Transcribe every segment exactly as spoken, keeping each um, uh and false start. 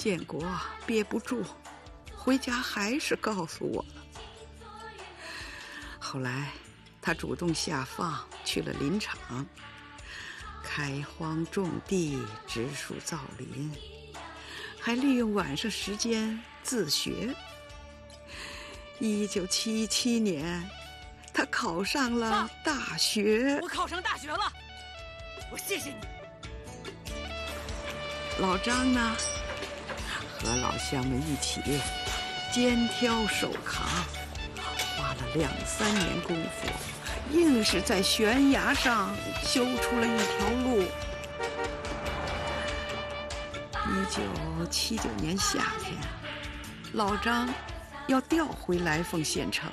建国憋不住，回家还是告诉我了。后来他主动下放去了林场，开荒种地，植树造林，还利用晚上时间自学。一九七七年，他考上了大学。 我考上大学了，我谢谢你。 老张呢，和老乡们一起肩挑手扛，花了两三年功夫，硬是在悬崖上修出了一条路。一九七九年夏天，老张要调回来凤县城。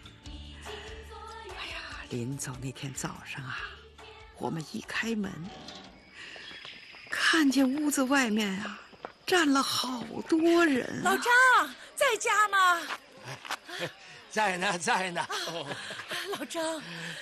哎呀，临走那天早上啊，我们一开门，看见屋子外面啊站了好多人、啊。 老张在家吗？ 哎，在呢，在呢。 哦、老张，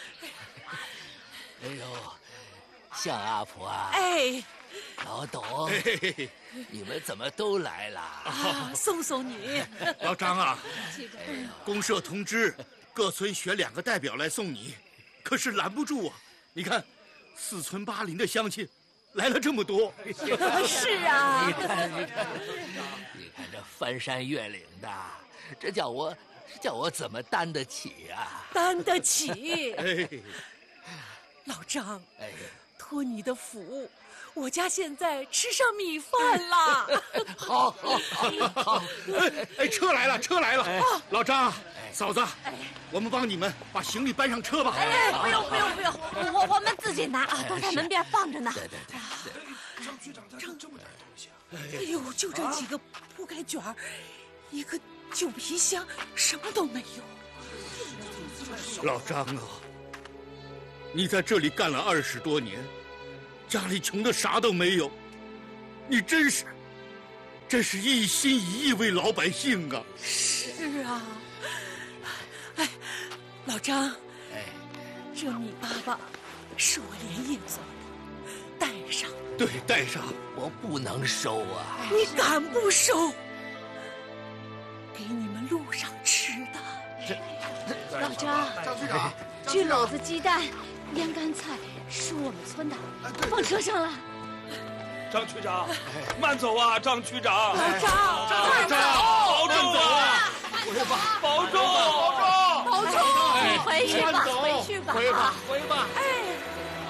哎呦，向阿婆啊！ 哎， 老董，哎、你们怎么都来了？ 啊，送送你。 老张啊，公社通知各村选两个代表来送你，可是拦不住啊！你看，四村八邻的乡亲来了这么多。 是啊， 你看，你看，你看这翻山越岭的，这叫我，这叫我怎么担得起啊？ 担得起。 哎， 老张， 哎， 托你的福，我家现在吃上米饭了。 好，好，好，好！ 哎哎，车来了，车来了！ 哎、 老张，嫂子，哎、我们帮你们把行李搬上车吧。 哎，不用，不用，不用，我我们自己拿啊，都在门边放着呢。 对对对。 张局长带了这么点东西啊！ 哎呦，就这几个铺盖卷儿，一个旧皮箱，什么都没有。 老张啊，你在这里干了二十多年，家里穷的啥都没有，你真是，真是一心一意为老百姓啊！ 是啊，哎，老张， 哎， 这米粑粑是我连夜做的，带上。 对，带上。 我不能收啊！ 你敢不收？给你们路上吃的。 老张， 张局长， 这篓子鸡蛋、腌干菜是我们村的，放车上了。 张区长，慢走啊，张区长。 老张， 张张，保重啊！ 回吧， 保重，保重， 保重，回去吧，回去吧， 回吧，回吧。 哎。